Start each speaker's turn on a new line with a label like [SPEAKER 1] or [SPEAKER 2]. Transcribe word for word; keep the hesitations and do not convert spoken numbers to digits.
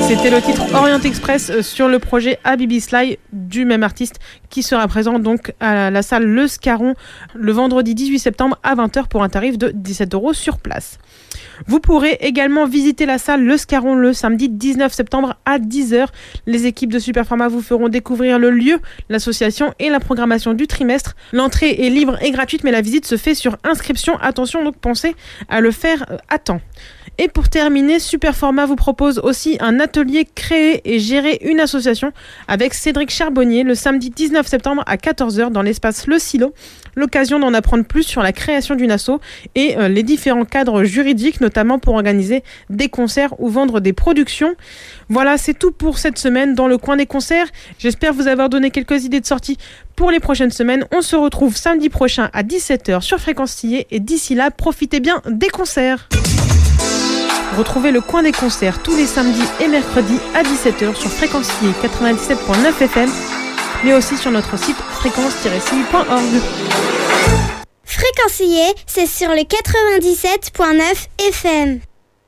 [SPEAKER 1] C'était le titre Orient Express sur le projet Habibi Sly du même artiste qui sera présent donc à la salle Le Scarron le vendredi dix-huit septembre à vingt heures pour un tarif de dix-sept euros sur place. Vous pourrez également visiter la salle Le Scarron le samedi dix-neuf septembre à dix heures. Les équipes de Superpharma vous feront découvrir le lieu, l'association et la programmation du trimestre. L'entrée est libre et gratuite, mais la visite se fait sur inscription. Attention, donc pensez à le faire à temps. Et pour terminer, Superpharma vous propose aussi un atelier créer et gérer une association avec Cédric Charbonnier le samedi dix-neuf septembre à quatorze heures dans l'espace Le Silo. L'occasion d'en apprendre plus sur la création d'une asso et euh, les différents cadres juridiques, notamment pour organiser des concerts ou vendre des productions. Voilà, c'est tout pour cette semaine dans le coin des concerts. J'espère vous avoir donné quelques idées de sortie pour les prochaines semaines. On se retrouve samedi prochain à dix-sept heures sur Fréquence Stillée et d'ici là, profitez bien des concerts. Retrouvez le coin des concerts tous les samedis et mercredis à dix-sept heures sur Fréquence Stillée quatre-vingt-dix-sept virgule neuf F M, mais aussi sur notre site fréquence tiret stillée point org.
[SPEAKER 2] Fréquence Stillée, c'est sur le quatre-vingt-dix-sept virgule neuf F M.